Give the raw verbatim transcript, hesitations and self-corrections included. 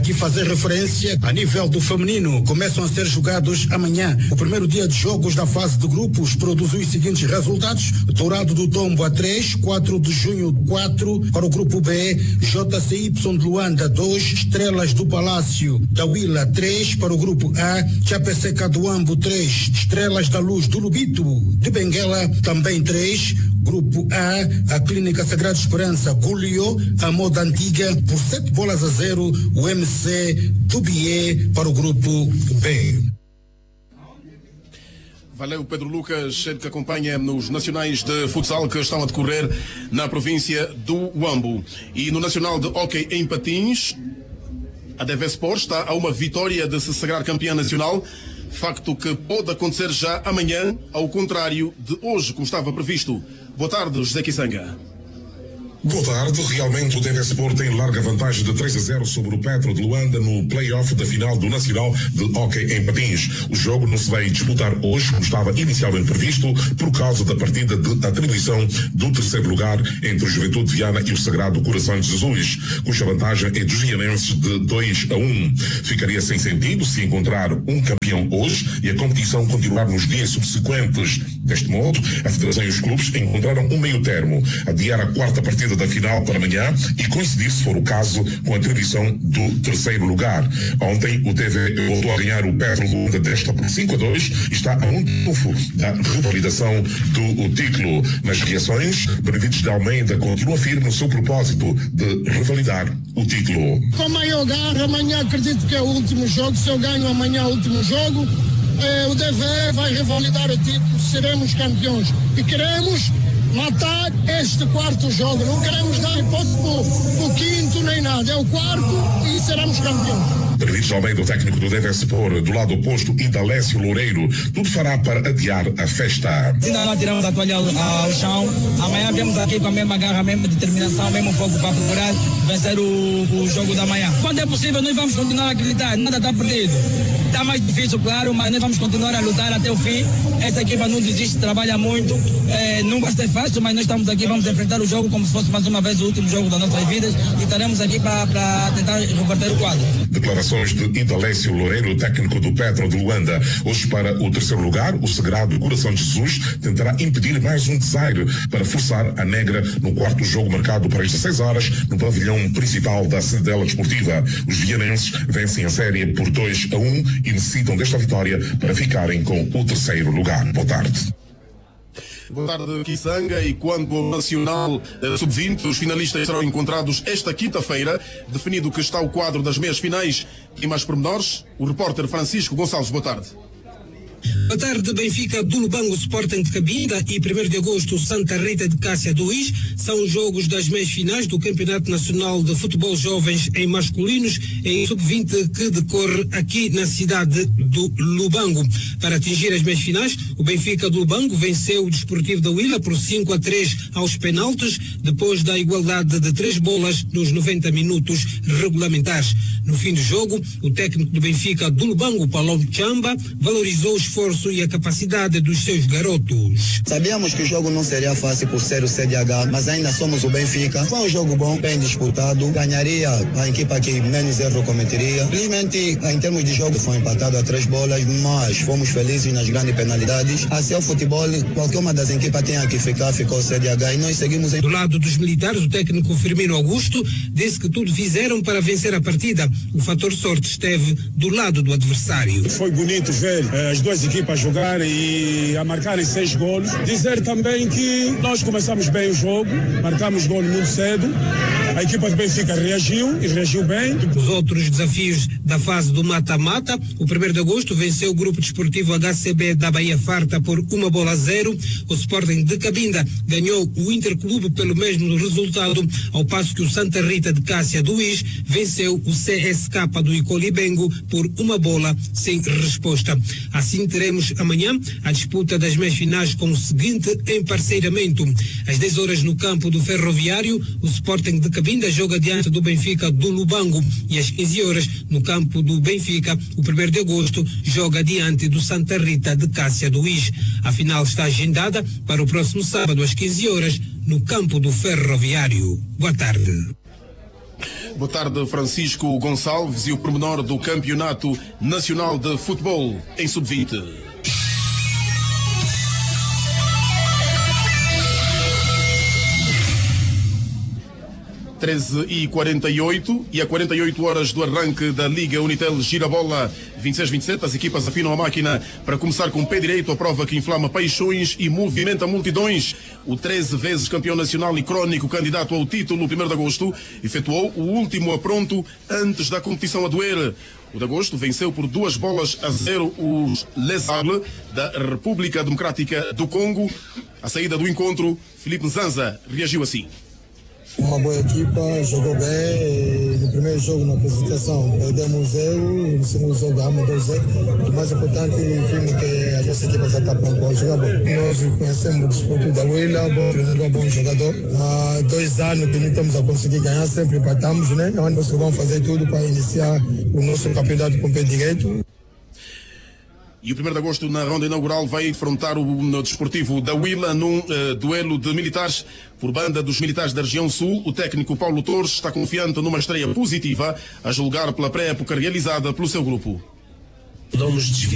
Aqui fazer referência a nível do feminino, começam a ser jogados amanhã. O primeiro dia de jogos da fase de grupos produz os seguintes resultados: Dourado do Tombo a três, quatro de junho quatro para o grupo B, J C Y de Luanda dois, Estrelas do Palácio da Willa três para o grupo A, Chapeceka do Ambo três, Estrelas da Luz do Lubito de Benguela também três, grupo A, a Clínica Sagrada Esperança goleou a Moda Antiga por sete bolas a zero, o M C do Bié para o grupo B. Valeu, Pedro Lucas, que acompanha nos nacionais de futsal que estão a decorrer na província do Huambo. E no nacional de hóquei em patins, a D V Sport está a uma vitória de se sagrar campeã nacional, facto que pode acontecer já amanhã, ao contrário de hoje, como estava previsto. Boa tarde, José Kisanga. Boa tarde. Realmente o D V Sport tem larga vantagem de três a zero sobre o Petro de Luanda no play-off da final do Nacional de Hóquei em Patins. O jogo não se vai disputar hoje, como estava inicialmente previsto, por causa da partida de atribuição do terceiro lugar entre o Juventude de Viana e o Sagrado Coração de Jesus, cuja vantagem é dos vianenses de dois a um. Ficaria sem sentido se encontrar um campeão hoje e a competição continuar nos dias subsequentes. Deste modo, a Federação e os clubes encontraram um meio termo, adiar a quarta partida da final para amanhã e coincidir, se for o caso, com a atribuição do terceiro lugar. Ontem o T V voltou a ganhar o Petro de Luanda desta por cinco a dois e está a um trunfo da revalidação do título. Nas reações, Benevides de Almeida continua firme no seu propósito de revalidar o título. Com maior garra, amanhã acredito que é o último jogo. Se eu ganho amanhã o último jogo, eh, o D V vai revalidar o título, seremos campeões. E queremos matar este quarto jogo, não queremos dar hipótese para o quinto nem nada, é o quarto e seremos campeões. Benevides Almeida, o técnico do D V Sport, do lado oposto, Indalécio Loureiro, tudo fará para adiar a festa. Ainda não tiramos a toalha ao, ao chão, amanhã viemos aqui com a mesma garra, a mesma determinação, o mesmo foco para procurar vencer o, o jogo da manhã. Quando é possível, nós vamos continuar a acreditar, nada está perdido. Está mais difícil, claro, mas nós vamos continuar a lutar até o fim. Essa equipa não desiste, trabalha muito, é, não vai ser fácil, mas nós estamos aqui, vamos enfrentar o jogo como se fosse mais uma vez o último jogo das nossas vidas e estaremos aqui para tentar reverter o quadro. Declarações de Indalécio Loureiro, técnico do Petro de Luanda. Hoje, para o terceiro lugar, o Sagrado Coração de Jesus tentará impedir mais um desaire para forçar a negra no quarto jogo marcado para as dezesseis horas no pavilhão principal da Cidadela Desportiva. Os vianenses vencem a série por dois a um e necessitam desta vitória para ficarem com o terceiro lugar. Boa tarde. Boa tarde, Kisanga. E quanto ao Nacional eh, sub vinte, os finalistas serão encontrados esta quinta-feira, definido que está o quadro das meias finais. E mais pormenores, o repórter Francisco Gonçalves. Boa tarde. Boa tarde. Benfica do Lubango, Sporting de Cabinda e primeiro de agosto Santa Rita de Cássia do Is são os jogos das meias finais do Campeonato Nacional de Futebol Jovens em masculinos em sub vinte que decorre aqui na cidade do Lubango. Para atingir as meias finais, o Benfica do Lubango venceu o Desportivo da Willa por cinco a três aos penaltis, depois da igualdade de três bolas nos noventa minutos regulamentares. No fim do jogo, o técnico do Benfica do Lubango, Paulo Chamba, valorizou o esforço e a capacidade dos seus garotos. Sabíamos que o jogo não seria fácil por ser o C D H, mas ainda somos o Benfica. Foi um jogo bom, bem disputado. Ganharia a equipa que menos erro cometeria. Felizmente, em termos de jogo, foi empatado a três bolas, mas fomos felizes nas grandes penalidades. Assim, o futebol, qualquer uma das equipas tenha que ficar, ficou o C D H e nós seguimos em... Do lado dos militares, o técnico Firmino Augusto disse que tudo fizeram para vencer a partida. O fator sorte esteve do lado do adversário. Foi bonito ver eh, as duas equipas jogarem e a marcarem seis golos. Dizer também que nós começamos bem o jogo, marcamos gol muito cedo. A equipa do Benfica reagiu e reagiu bem. Os outros desafios da fase do mata-mata, o primeiro de agosto venceu o Grupo Desportivo H C B da Bahia Farta por uma bola a zero. O Sporting de Cabinda ganhou o Interclube pelo mesmo resultado, ao passo que o Santa Rita de Cássia do Is venceu o C S K do Icolibengo por uma bola sem resposta. Assim teremos amanhã a disputa das meias finais com o seguinte emparceiramento. Às dez horas no campo do Ferroviário, o Sporting de Cabinda joga diante do Benfica do Lubango e às quinze horas no campo do Benfica, o primeiro de agosto joga diante do Santa Rita de Cássia do Is. A final está agendada para o próximo sábado às quinze horas no campo do Ferroviário. Boa tarde. Boa tarde, Francisco Gonçalves, e o pormenor do Campeonato Nacional de Futebol em sub vinte. treze e quarenta e oito e a quarenta e oito horas do arranque da Liga Unitel Girabola vinte e seis vinte e sete, as equipas afinam a máquina para começar com o pé direito a prova que inflama paixões e movimenta multidões. O treze vezes campeão nacional e crónico candidato ao título, primeiro de agosto, efetuou o último apronto antes da competição a doer. O de agosto venceu por duas bolas a zero os Les Sables da República Democrática do Congo. À saída do encontro, Filipe Nzanza reagiu assim. Uma boa equipa, jogou bem. No primeiro jogo, na apresentação, perdemos zero. No segundo jogo, ganhamos dois zero. O mais importante, vimos que a nossa equipa já está pronta para jogar bom. Nós conhecemos o desporto da Willa, bom treinador, bom jogador. Há dois anos que não estamos a conseguir ganhar, sempre empatamos, né? Então, nós vamos fazer tudo para iniciar o nosso campeonato com o pé direito. E o primeiro de agosto, na ronda inaugural, vai defrontar o desportivo da Willa num uh, duelo de militares por banda dos militares da região sul. O técnico Paulo Torres está confiante numa estreia positiva, a julgar pela pré-época realizada pelo seu grupo. Podemos desviar